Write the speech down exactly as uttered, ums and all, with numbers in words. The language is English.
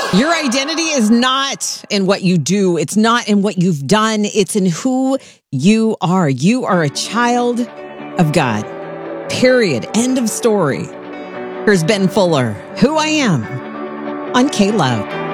Your identity is not in what you do. It's not in what you've done. It's in who you are. You are a child of God. Period. End of story. Here's Ben Fuller, Who I Am, on K-Love.